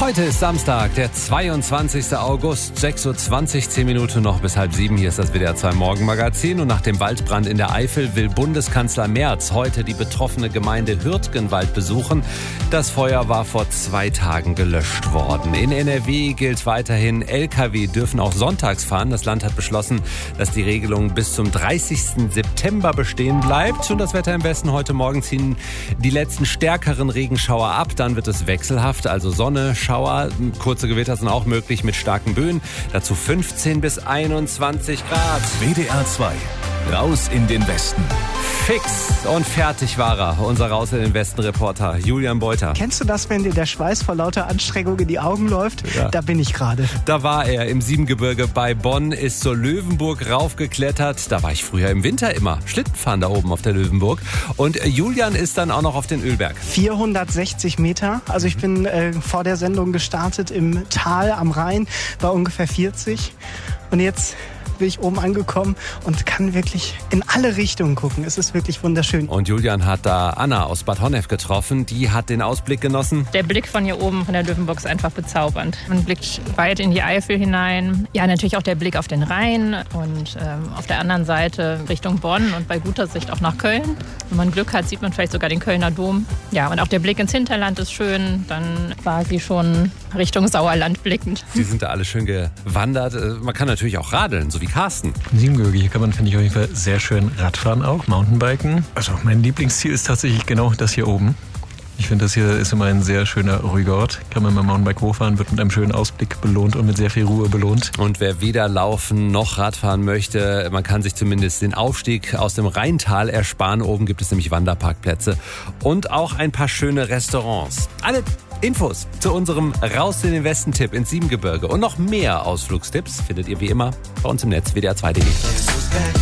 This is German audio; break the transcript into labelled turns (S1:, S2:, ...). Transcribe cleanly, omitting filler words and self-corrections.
S1: Heute ist Samstag, der 22. August, 6:20 Uhr, 10 Minuten noch bis 6:30. Hier ist das WDR 2 Morgenmagazin. Und nach dem Waldbrand in der Eifel will Bundeskanzler Merz heute die betroffene Gemeinde Hürtgenwald besuchen. Das Feuer war vor 2 Tagen gelöscht worden. In NRW gilt weiterhin, Lkw dürfen auch sonntags fahren. Das Land hat beschlossen, dass die Regelung bis zum 30. September bestehen bleibt. Und das Wetter im Westen: heute Morgen ziehen die letzten stärkeren Regenschauer ab. Dann wird es wechselhaft, also Sonne, Schauer. Kurze Gewitter sind auch möglich mit starken Böen. Dazu 15 bis 21 Grad.
S2: WDR 2. Raus in den Westen.
S1: Fix und fertig war er, unser Raus in den Westen-Reporter Julian Beuter.
S3: Kennst du das, wenn dir der Schweiß vor lauter Anstrengung in die Augen läuft?
S1: Ja.
S3: Da bin ich gerade.
S1: Da war er im Siebengebirge bei Bonn, ist zur Löwenburg raufgeklettert. Da war ich früher im Winter immer Schlittenfahren da oben auf der Löwenburg. Und Julian ist dann auch noch auf den Ölberg.
S3: 460 Meter. Also ich bin vor der Sendung gestartet im Tal am Rhein, war ungefähr 40. Und jetzt bin ich oben angekommen und kann wirklich in alle Richtungen gucken. Es ist wirklich wunderschön.
S1: Und Julian hat da Anna aus Bad Honnef getroffen. Die hat den Ausblick genossen.
S4: Der Blick von hier oben, von der Löwenburg, ist einfach bezaubernd. Man blickt weit in die Eifel hinein. Ja, natürlich auch der Blick auf den Rhein und auf der anderen Seite Richtung Bonn und bei guter Sicht auch nach Köln. Wenn man Glück hat, sieht man vielleicht sogar den Kölner Dom. Ja, und auch der Blick ins Hinterland ist schön. Dann quasi schon Richtung Sauerland blickend.
S1: Sie sind da alle schön gewandert. Man kann natürlich auch radeln, so wie Carsten.
S5: In Siebengebirge, hier kann man, finde ich, auf jeden Fall sehr schön Radfahren auch, Mountainbiken. Also mein Lieblingsziel ist tatsächlich genau das hier oben. Ich finde, das hier ist immer ein sehr schöner, ruhiger Ort. Kann man mit dem Mountainbike hochfahren, wird mit einem schönen Ausblick belohnt und mit sehr viel Ruhe belohnt.
S1: Und wer weder laufen noch Radfahren möchte, man kann sich zumindest den Aufstieg aus dem Rheintal ersparen. Oben gibt es nämlich Wanderparkplätze und auch ein paar schöne Restaurants. Alle Infos zu unserem Raus in den Westen-Tipp ins Siebengebirge und noch mehr Ausflugstipps findet ihr wie immer bei uns im Netz wdr2.de.